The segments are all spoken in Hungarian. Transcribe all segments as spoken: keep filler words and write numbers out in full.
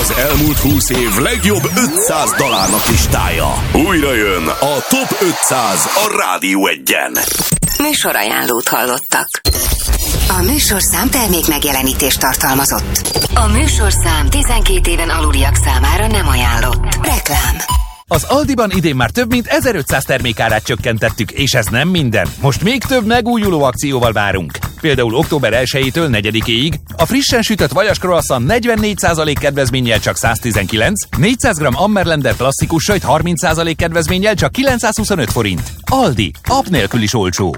Az elmúlt húsz év legjobb ötszáz dalárnak listája. Újra jön a Top ötszáz a Rádió Egyen. Műsorajánlót hallottak. A műsorszám termék megjelenítést tartalmazott. A műsorszám tizenkét éven aluliak számára nem ajánlott. Reklám. Az Aldiban idén már több mint ezerötszáz termékárát csökkentettük, és ez nem minden. Most még több megújuló akcióval várunk. Például október elsejétől negyedikéig a frissen sütött vajas croissant negyvennégy százalék kedvezménnyel csak száztizenkilenc, négyszáz gramm Ammerlander klasszikus sajt harminc százalék kedvezménnyel csak kilencszázhuszonöt forint. Aldi, app nélkül is olcsó.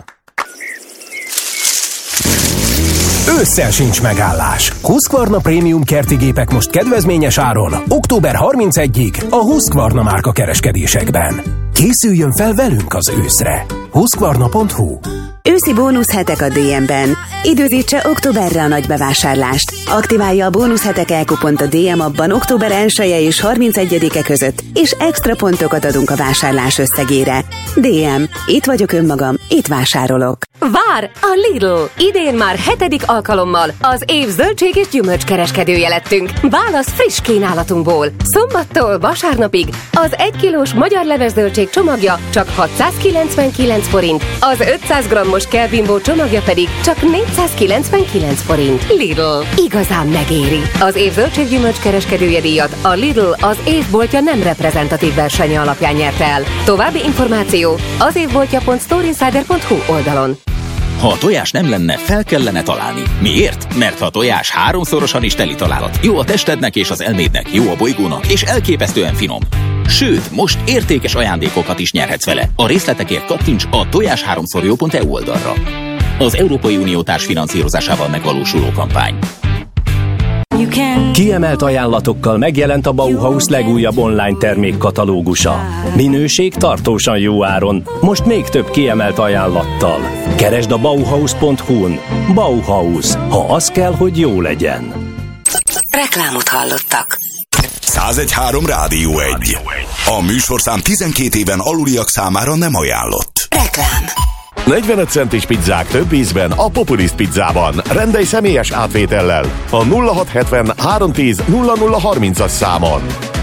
Ősszel sincs megállás. Husqvarna Prémium kerti gépek most kedvezményes áron. október harmincegyedikéig a Husqvarna márka kereskedésekben. Készüljön fel velünk az őszre. husqvarna pont hu. Őszi bónuszhetek a dé em-ben. Időzítse októberre a nagy bevásárlást. Aktiválja a bónuszhetek elkupont a dé em appban október elseje és harmincegyedike között, és extra pontokat adunk a vásárlás összegére. dé em. Itt vagyok önmagam, itt vásárolok. Vár! A Lidl! Idén már hetedik alkalommal az év zöldség és gyümölcs kereskedője lettünk. Válasz friss kínálatunkból. Szombattól vasárnapig az egy kilós magyar leves zöldség csomagja csak hatszázkilencvenkilenc forint, az ötszáz grammos Kelbimbó csomagja pedig csak négyszázkilencvenkilenc forint. Lidl. Igazán megéri. Az év zöldséggyümölcs kereskedője díjat a Lidl az évboltja nem reprezentatív versenye alapján nyerte el. További információ az évboltja pont storeinsider pont hu oldalon. Ha a tojás nem lenne, fel kellene találni. Miért? Mert ha a tojás háromszorosan is teli találat. Jó a testednek és az elmédnek, jó a bolygónak, és elképesztően finom. Sőt, most értékes ajándékokat is nyerhetsz vele. A részletekért kattints a tojás háromszor jó pont e u oldalra. Az Európai Unió társfinanszírozásával megvalósuló kampány. Kiemelt ajánlatokkal megjelent a Bauhaus legújabb online termékkatalógusa. Minőség tartósan jó áron, most még több kiemelt ajánlattal. Keresd a bauhaus pont hu-n. Bauhaus, ha az kell, hogy jó legyen. Reklámot hallottak. száz egy pont három Rádió egy. A műsorszám tizenkét éven aluliak számára nem ajánlott. Reklám. negyvenöt centis pizzák több ízben a Populist pizzában. Rendelj személyes átvétellel a nulla hat hetven három tíz nulla nulla harmincas számon.